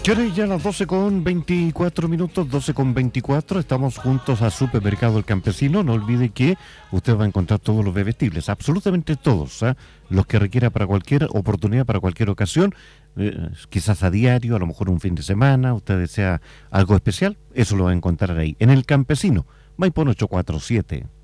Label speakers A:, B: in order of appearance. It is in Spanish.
A: ¿Qué hora es ya? Las 12:24, 12:24. Estamos juntos a Supermercado El Campesino. No olvide que usted va a encontrar todos los bebestibles, absolutamente todos, ¿ah? Los que requiera para cualquier oportunidad, para cualquier ocasión, quizás a diario, a lo mejor un fin de semana, usted desea algo especial, eso lo va a encontrar ahí, en El Campesino, Maipón 847.